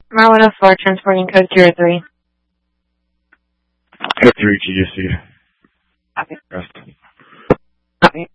Marlin 04, transporting code 03. Code 3 GUC. Copy. Rest. Copy.